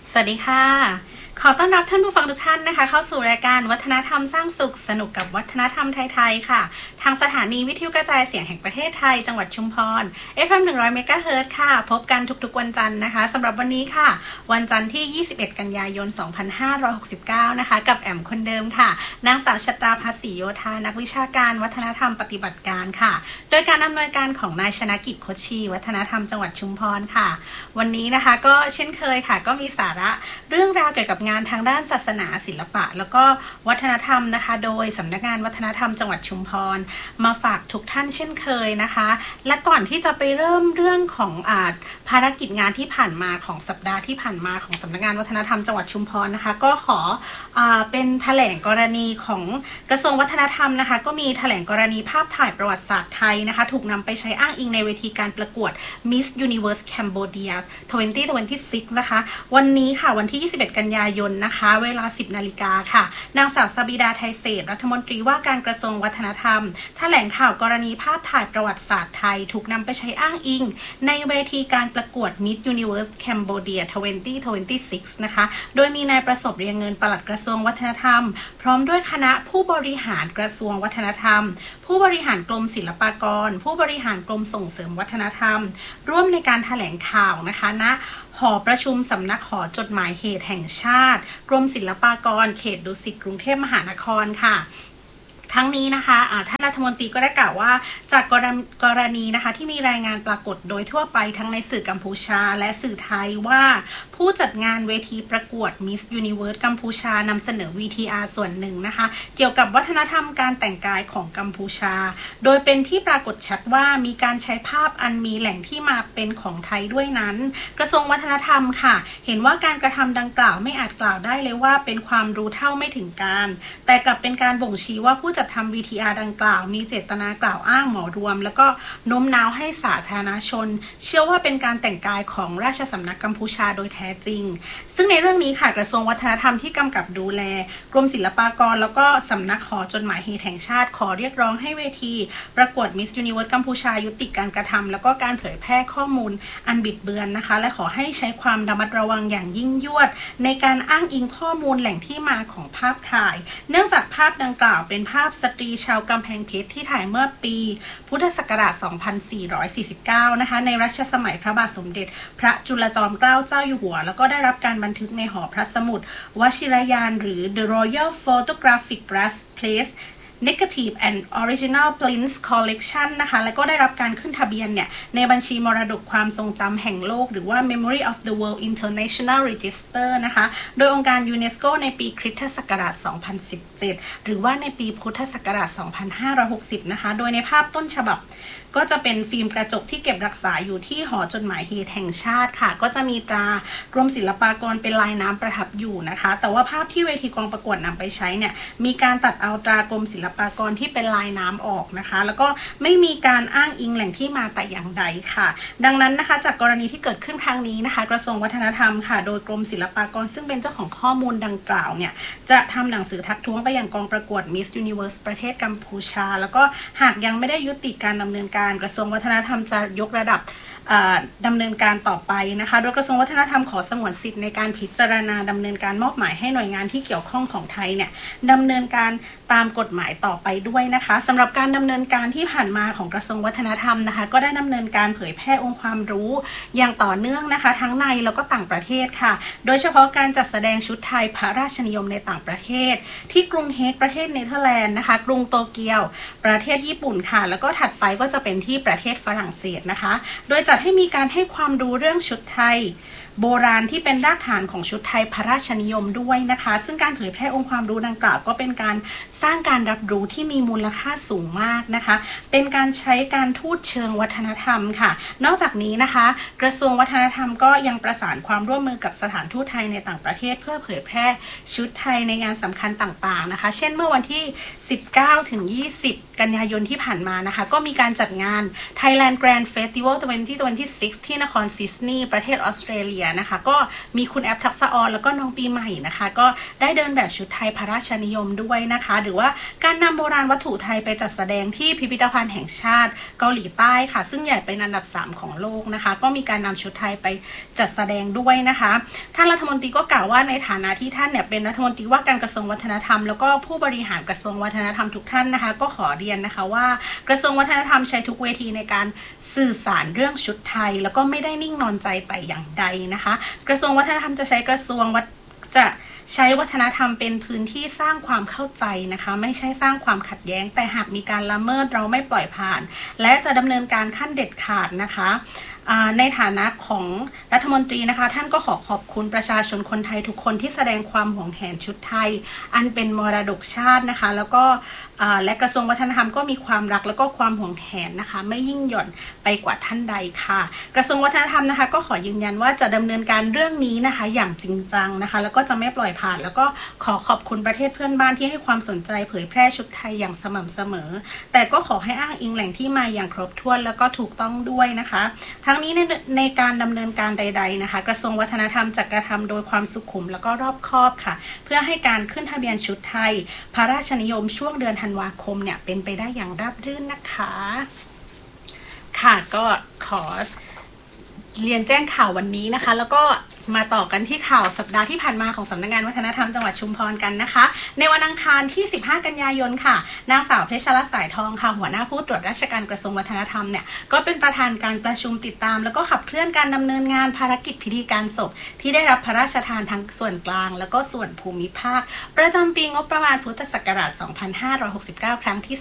สวัสดีค่ะขอต้อนรับท่านผู้ฟังทุกท่านนะคะเข้าสู่รายการวัฒนธรรมสร้างสุขสนุกกับวัฒนธรรมไทยๆค่ะทางสถานีวิทยุกระจายเสียงแห่งประเทศไทยจังหวัดชุมพร FM 100 เมกะเฮิรตซ์ค่ะพบกันทุกๆวันจันทร์นะคะสำหรับวันนี้ค่ะวันจันทร์ที่ 21 กันยายน 2569 นะคะกับแอมคนเดิมค่ะนางสาวชตราภาษีโยธานักวิชาการวัฒนธรรมปฏิบัติการค่ะโดยการอำนวยการของนายชนกิจโคชีวัฒนธรรมจังหวัดชุมพรค่ะวันนี้นะคะก็เช่นเคยค่ะก็มีสาระเรื่องราวเกี่ยวกับงานทางด้านศาสนาศิลปะแล้วก็วัฒนธรรมนะคะโดยสำนักงานวัฒนธรรมจังหวัดชุมพรมาฝากทุกท่านเช่นเคยนะคะและก่อนที่จะไปเริ่มเรื่องของภารกิจงานที่ผ่านมาของสัปดาห์ที่ผ่านมาของสำนักงานวัฒนธรรมจังหวัดชุมพรนะคะก็ขอเป็นแถลงกรณีของกระทรวงวัฒนธรรมนะคะก็มีแถลงกรณีภาพถ่ายประวัติศาสตร์ไทยนะคะถูกนำไปใช้อ้างอิงในเวทีการประกวด Miss Universe Cambodia 2026 นะคะวันนี้ค่ะวันที่ 21 กันยายนนะคะเวลา 10 นาฬิกาค่ะนางสาวสบิดาไทยเศรษฐ์รัฐมนตรีว่าการกระทรวงวัฒนธรรมแถลงข่าวกรณีภาพถ่ายประวัติศาสตร์ไทยถูกนำไปใช้อ้างอิงในเวทีการประกวด Miss Universe Cambodia 2026 นะคะโดยมีนายประสบเรียงเงินปลัดกระทรวงวัฒนธรรมพร้อมด้วยคณะผู้บริหารกระทรวงวัฒนธรรมผู้บริหารกรมศิลปากรผู้บริหารกรมส่งเสริมวัฒนธรรมร่วมในการแถลงข่าวนะคะณหอประชุมสำนักหอจดหมายเหตุแห่งชาติกรมศิลปากรเขตดุสิตกรุงเทพมหานครค่ะทั้งนี้นะคะท่านรัฐมนตรีก็ได้กล่าวว่าจากกรณีนะคะที่มีรายงานปรากฏโดยทั่วไปทั้งในสื่อกัมพูชาและสื่อไทยว่าผู้จัดงานเวทีประกวด Miss Universe กัมพูชานำเสนอ VTR ส่วนหนึ่งนะคะเกี่ยวกับวัฒนธรรมการแต่งกายของกัมพูชาโดยเป็นที่ปรากฏชัดว่ามีการใช้ภาพอันมีแหล่งที่มาเป็นของไทยด้วยนั้นกระทรวงวัฒนธรรมค่ะเห็นว่าการกระทำดังกล่าวไม่อาจกล่าวได้เลยว่าเป็นความรู้เท่าไม่ถึงการแต่กลับเป็นการบ่งชี้ว่าผู้จัดทำ VTR ดังกล่าวมีเจตนากล่าวอ้างหมอรวมแล้วก็โน้มน้าวให้สาธารณชนเชื่อว่าเป็นการแต่งกายของราชสำนักกัมพูชาโดยแท้จริงซึ่งในเรื่องนี้ค่ะกระทรวงวัฒนธรรมที่กำกับดูแลกรมศิลปากรแล้วก็สำนักหอจดหมายเหตุแห่งชาติขอเรียกร้องให้เวทีประกวด Miss Universe กัมพูชายุติการกระทำแล้วก็การเผยแพร่ข้อมูลอันบิดเบือนนะคะและขอให้ใช้ความระมัดระวังอย่างยิ่งยวดในการอ้างอิงข้อมูลแหล่งที่มาของภาพถ่ายเนื่องจากภาพดังกล่าวเป็นภาพสตรีชาวกำแพงเพชรที่ถ่ายเมื่อปีพุทธศักราช 2449 นะคะในรัชสมัยพระบาทสมเด็จพระจุลจอมเกล้าเจ้าอยู่หัวแล้วก็ได้รับการบันทึกในหอพระสมุดวชิรยานหรือ The Royal Photographic Glass Place Negative and Original Prints Collection นะคะและก็ได้รับการขึ้นทะเบียนเนี่ยในบัญชีมรดกความทรงจำแห่งโลกหรือว่า Memory of the World International Register นะคะโดยองค์การยูเนสโกในปีคริสตศักราช 2017 หรือว่าในปีพุทธศักราช 2560 นะคะโดยในภาพต้นฉบับก็จะเป็นฟิล์มกระจกที่เก็บรักษาอยู่ที่หอจดหมายเหตุแห่งชาติค่ะก็จะมีตรากรมศิลปากรเป็นลายน้ำประทับอยู่นะคะแต่ว่าภาพที่เวทีกองประกวดนำไปใช้เนี่ยมีการตัดเอาตรากรมศิลปากรที่เป็นลายน้ำออกนะคะแล้วก็ไม่มีการอ้างอิงแหล่งที่มาแต่อย่างใดค่ะดังนั้นนะคะจากกรณีที่เกิดขึ้นครั้งนี้นะคะกระทรวงวัฒนธรรมค่ะโดยกรมศิลปากรซึ่งเป็นเจ้าของข้อมูลดังกล่าวเนี่ยจะทำหนังสือทักท้วงไปยังกองประกวด Miss Universe ประเทศกัมพูชาแล้วก็หากยังไม่ได้ยุติการดำเนินการกระทรวงวัฒนธรรมจะยกระดับดำเนินการต่อไปนะคะโดยกระทรวงวัฒนธรรมขอสงวนสิทธิ์ในการพิจารณาดำเนินการมอบหมายให้หน่วยงานที่เกี่ยวข้องของไทยเนี่ยดำเนินการตามกฎหมายต่อไปด้วยนะคะสำหรับการดำเนินการที่ผ่านมาของกระทรวงวัฒนธรรมนะคะก็ได้ดำเนินการเผยแพร่องค์ความรู้อย่างต่อเนื่องนะคะทั้งในแล้วก็ต่างประเทศค่ะโดยเฉพาะการจัดแสดงชุดไทยพระราชนิยมในต่างประเทศที่กรุงเฮกประเทศเนเธอร์แลนด์นะคะกรุงโตเกียวประเทศญี่ปุ่นค่ะแล้วก็ถัดไปก็จะเป็นที่ประเทศฝรั่งเศสนะคะโดยจัดให้มีการให้ความรู้เรื่องชุดไทยโบราณที่เป็นรากฐานของชุดไทยพระราชนิยมด้วยนะคะซึ่งการเผยแพร่องค์ความรู้ดังกล่าวก็เป็นการสร้างการรับรู้ที่มีมูลค่าสูงมากนะคะเป็นการใช้การทูตเชิงวัฒนธรรมค่ะนอกจากนี้นะคะกระทรวงวัฒนธรรมก็ยังประสานความร่วมมือกับสถานทูตไทยในต่างประเทศเพื่อเผยแพร่ชุดไทยในงานสำคัญต่างๆนะคะเช่นเมื่อวันที่ 19-20 กันยายนที่ผ่านมานะคะก็มีการจัดงาน Thailand Grand Festival 2026 ที่นครซิดนีย์ประเทศออสเตรเลียนะคะก็มีคุณแอปทักษะออนแล้วก็น้องปีใหม่นะคะก็ได้เดินแบบชุดไทยพระราชนิยมด้วยนะคะหรือว่าการนำโบราณวัตถุไทยไปจัดแสดงที่พิพิธภัณฑ์แห่งชาติเกาหลีใต้ค่ะซึ่งใหญ่เป็นอันดับ3ของโลกนะคะก็มีการนำชุดไทยไปจัดแสดงด้วยนะคะท่านรัฐมนตรีก็กล่าวว่าในฐานะที่ท่านเนี่ยเป็นรัฐมนตรีว่าการกระทรวงวัฒนธรรมแล้วก็ผู้บริหารกระทรวงวัฒนธรรมทุกท่านนะคะก็ขอเรียนนะคะว่ากระทรวงวัฒนธรรมใช้ทุกเวทีในการสื่อสารเรื่องชุดไทยแล้วก็ไม่ได้นิ่งนอนใจแต่อย่างใดนะคะกระทรวงวัฒนธรรมจะใช้วัฒนธรรมเป็นพื้นที่สร้างความเข้าใจนะคะไม่ใช่สร้างความขัดแย้งแต่หากมีการละเมิดเราไม่ปล่อยผ่านและจะดำเนินการขั้นเด็ดขาดนะคะในฐานะของรัฐมนตรีนะคะท่านก็ขอบคุณประชาชนคนไทยทุกคนที่แสดงความห่วงแหนชุดไทยอันเป็นมรดกชาตินะคะแล้วก็และกระทรวงวัฒนธรรมก็มีความรักแล้วก็ความห่วงแหนนะคะไม่ยิ่งหย่อนไปกว่าท่านใดค่ะกระทรวงวัฒนธรรมนะคะก็ขอยืนยันว่าจะดำเนินการเรื่องนี้นะคะอย่างจริงจังนะคะแล้วก็จะไม่ปล่อยผ่านแล้วก็ขอบคุณประเทศเพื่อนบ้านที่ให้ความสนใจเผยแพร่ชุดไทยอย่างสม่ำเสมอแต่ก็ขอให้อ้างอิงแหล่งที่มาอย่างครบถ้วนแล้วก็ถูกต้องด้วยนะคะทั้งนี้ในการดำเนินการใดๆนะคะกระทรวงวัฒนธรรมจะกระทำโดยความสุขุมแล้วก็รอบคอบค่ะเพื่อให้การขึ้นทะเบียนชุดไทยพระราชนิยมช่วงเดือนธันวาคมเนี่ยเป็นไปได้อย่างราบรื่นนะคะค่ะก็ขอเรียนแจ้งข่าววันนี้นะคะแล้วก็มาต่อกันที่ข่าวสัปดาห์ที่ผ่านมาของสำนักงานวัฒนธรรมจังหวัดชุมพรกันนะคะในวันอังคารที่15กันยายนค่ะนางสาวเพชรรัตน์สายทองค่ะหัวหน้าผู้ตรวจราชการกระทรวงวัฒนธรรมเนี่ยก็เป็นประธานการประชุมติดตามแล้วก็ขับเคลื่อนการดำเนินงานภารกิจพิธีการศพที่ได้รับพระราชทานทั้งส่วนกลางแล้วก็ส่วนภูมิภาคประจำปีงบประมาณพุทธศักราช2569ครั้งที่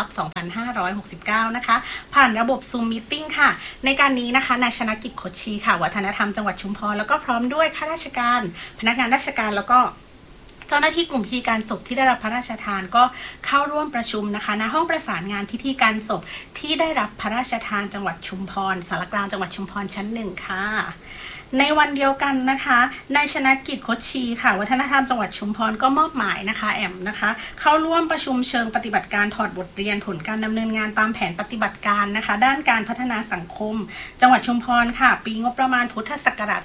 3/2569นะคะผ่านระบบซูมมีตติ้งค่ะในการนี้นะคะนายชนกิจคดชีค่ะวัฒนธรรมจังหวัดชุมพรแล้วก็พร้อมด้วยข้าราชการพนักงานราชการแล้วก็เจ้าหน้าที่กลุ่มพิธีการศพที่ได้รับพระราชทานก็เข้าร่วมประชุมนะคะณห้องประสานงานพิธีการศพที่ได้รับพระราชทานจังหวัดชุมพรสารกลางจังหวัดชุมพรชั้น1ค่ะในวันเดียวกันนะคะนายชนกิจคดชีค่ะวัฒนธรรมจังหวัดชุมพรก็มอบหมายนะคะนะคะเข้าร่วมประชุมเชิงปฏิบัติการถอดบทเรียนผลการดำเนินงานตามแผนปฏิบัติการนะคะด้านการพัฒนาสังคมจังหวัดชุมพรค่ะปีงบประมาณพุทธศักราช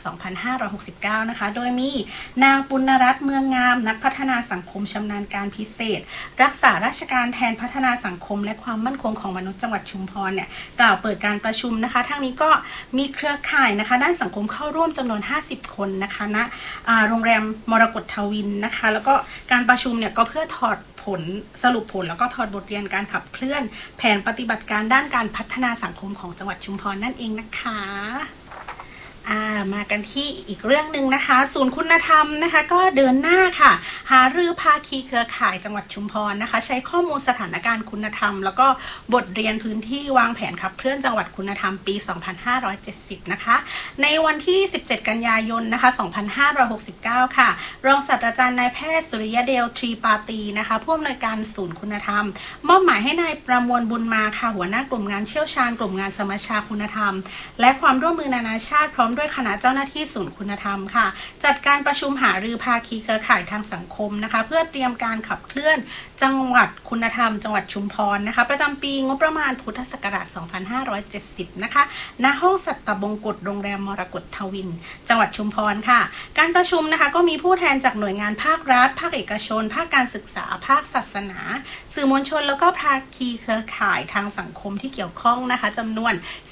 2569นะคะโดยมีนางปุณรัตน์เมืองงามนักพัฒนาสังคมชำนาญการพิเศษรักษาราชการแทนพัฒนาสังคมและความมั่นคงของมนุษย์จังหวัดชุมพรเนี่ยกล่าวเปิดการประชุมนะคะทั้งนี้ก็มีเครือข่ายนะคะด้านสังคมเข้าร่วมจำนวน50คนนะคะณโรงแรมมรกตทวินนะคะแล้วก็การประชุมเนี่ยก็เพื่อสรุปผลแล้วก็ถอดบทเรียนการขับเคลื่อนแผนปฏิบัติการด้านการพัฒนาสังคมของจังหวัดชุมพรนั่นเองนะคะมากันที่อีกเรื่องหนึ่งนะคะศูนย์คุณธรรมนะคะก็เดินหน้าค่ะหารือภาคีเครือข่ายจังหวัดชุมพรนะคะใช้ข้อมูลสถานการณ์คุณธรรมแล้วก็บทเรียนพื้นที่วางแผนขับเคลื่อนจังหวัดคุณธรรมปี 2570 นะคะในวันที่17กันยายนนะคะ2569ค่ะรองศาสตราจารย์นายแพทย์สุริยเดลทรีปาตีนะคะผู้อำนวยการศูนย์คุณธรรมมอบหมายให้นายประมวลบุญมาค่ะหัวหน้ากลุ่มงานเชี่ยวชาญกลุ่มงานสมัชชาคุณธรรมและความร่วมมือนานาชาติพร้อมด้วยคณะเจ้าหน้าที่ศูนย์คุณธรรมค่ะจัดการประชุมหารือภาคีเครือข่ายทางสังคมนะคะเพื่อเตรียมการขับเคลื่อนจังหวัดคุณธรรมจังหวัดชุมพรนะคะประจำปีงบประมาณพุทธศักราช2570นะคะณห้องสัตบงกตโรงแรมมรกตทวินจังหวัดชุมพรค่ะการประชุมนะคะก็มีผู้แทนจากหน่วยงานภาครัฐภาคเอกชนภาคการศึกษาภาคศาสนาสื่อมวลชนแล้วก็ภาคีเครือข่ายทางสังคมที่เกี่ยวข้องนะคะจำนวน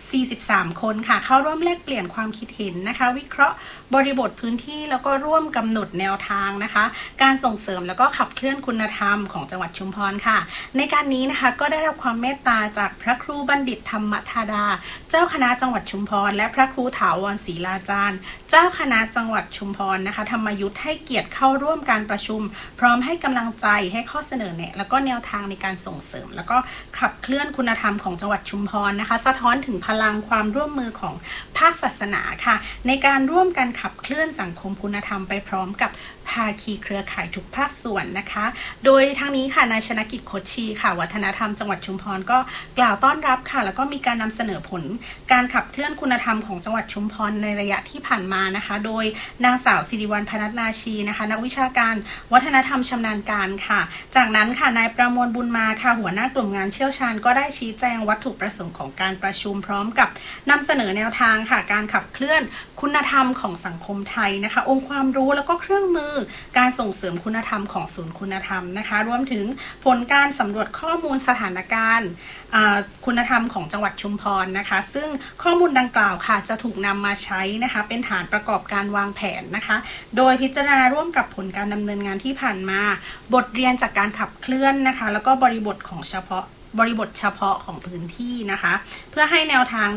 43คนค่ะเข้าร่วมแลกเปลี่ยนความคิดเห็นนะคะวิเคราะห์บริบทพื้นที่แล้วก็ร่วมกำหนดแนวทางนะคะการส่งเสริมแล้วก็ขับเคลื่อนคุณธรรมของจังหวัดชุมพรค่ะในการนี้นะคะก็ได้รับความเมตตาจากพระครูบัณฑิตธรรมธาดาเจ้าคณะจังหวัดชุมพรและพระครูถาวรศรีลาจารย์เจ้าคณะจังหวัดชุมพรนะคะธรรมยุทธ์ให้เกียรติเข้าร่วมการประชุมพร้อมให้กำลังใจให้ข้อเสนอแนะแล้วก็แนวทางในการส่งเสริมแล้วก็ขับเคลื่อนคุณธรรมของจังหวัดชุมพรนะคะสะท้อนถึงพลังความร่วมมือของภาคศาสนาค่ะในการร่วมกันขับเคลื่อนสังคมคุณธรรมไปพร้อมกับภาคีเครือข่ายทุกภาคส่วนนะคะโดยทั้งนี้ค่ะนายชนกิจคดชีค่ะวัฒนธรรมจังหวัดชุมพรก็กล่าวต้อนรับค่ะแล้วก็มีการนำเสนอผลการขับเคลื่อนคุณธรรมของจังหวัดชุมพรในระยะที่ผ่านมานะคะโดยนางสาวสิริวัลย์ พนัสนาชีนะคะนักวิชาการวัฒนธรรมชำนาญการค่ะจากนั้นค่ะนายประมวลบุญมาค่ะหัวหน้ากลุ่มงานเชี่ยวชาญก็ได้ชี้แจงวัตถุประสงค์ของการประชุมพร้อมกับนำเสนอแนวทางค่ะการขับเคลื่อนลื่อนคุณธรรมของสังคมไทยนะคะองค์ความรู้แล้วก็เครื่องมือการส่งเสริมคุณธรรมของศูนย์คุณธรรมนะคะรวมถึงผลการสำรวจข้อมูลสถานการณ์คุณธรรมของจังหวัดชุมพรนะคะซึ่งข้อมูลดังกล่าวค่ะจะถูกนำมาใช้นะคะเป็นฐานประกอบการวางแผนนะคะโดยพิจารณาร่วมกับผลการดำเนินงานที่ผ่านมาบทเรียนจากการขับเคลื่อนนะคะแล้วก็บริบทเฉพาะของพื้นที่นะคะเพื่อให้แนวทาง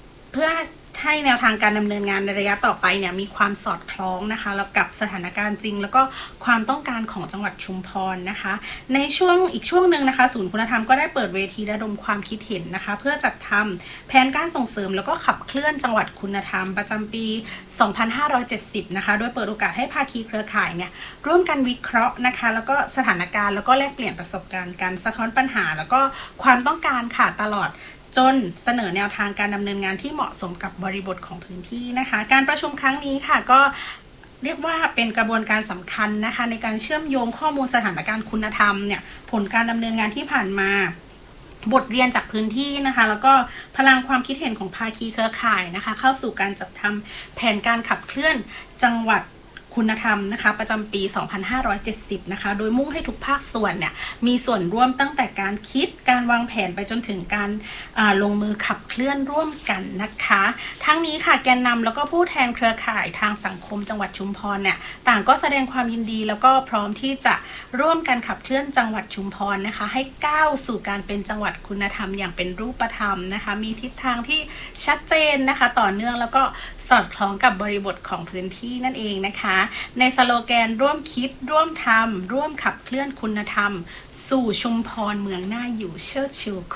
การดำเนินงานในระยะต่อไปเนี่ยมีความสอดคล้องนะคะแล้วกับสถานการณ์จริงแล้วก็ความต้องการของจังหวัดชุมพรนะคะในอีกช่วงหนึ่งนะคะศูนย์คุณธรรมก็ได้เปิดเวทีระดมความคิดเห็นนะคะเพื่อจัดทำแผนการส่งเสริมแล้วก็ขับเคลื่อนจังหวัดคุณธรรมประจำปี 2570 นะคะโดยเปิดโอกาสให้ภาคีเครือข่ายเนี่ยร่วมกันวิเคราะห์นะคะแล้วก็สถานการณ์แล้วก็แลกเปลี่ยนประสบการณ์กันสะท้อนปัญหาแล้วก็ความต้องการค่ะตลอดจนเสนอแนวทางการดำเนินงานที่เหมาะสมกับบริบทของพื้นที่นะคะการประชุมครั้งนี้ค่ะก็เรียกว่าเป็นกระบวนการสำคัญนะคะในการเชื่อมโยงข้อมูลสถานการณ์คุณธรรมเนี่ยผลการดำเนินงานที่ผ่านมาบทเรียนจากพื้นที่นะคะแล้วก็พลังความคิดเห็นของภาคีเครือข่ายนะคะเข้าสู่การจัดทำแผนการขับเคลื่อนจังหวัดคุณธรรมนะคะประจำปี 2570 นะคะโดยมุ่งให้ทุกภาคส่วนเนี่ยมีส่วนร่วมตั้งแต่การคิดการวางแผนไปจนถึงการลงมือขับเคลื่อนร่วมกันนะคะทั้งนี้ค่ะแกนนำแล้วก็ผู้แทนเครือข่ายทางสังคมจังหวัดชุมพรเนี่ยต่างก็แสดงความยินดีแล้วก็พร้อมที่จะร่วมกันขับเคลื่อนจังหวัดชุมพรนะคะให้ก้าวสู่การเป็นจังหวัดคุณธรรมอย่างเป็นรูปธรรมนะคะมีทิศทางที่ชัดเจนนะคะต่อเนื่องแล้วก็สอดคล้องกับบริบทของพื้นที่นั่นเองนะคะในสโลแกนร่วมคิดร่วมทำร่วมขับเคลื่อนคุณธรรมสู่ชุมพรเมืองน่าอยู่เชิดชูคุณ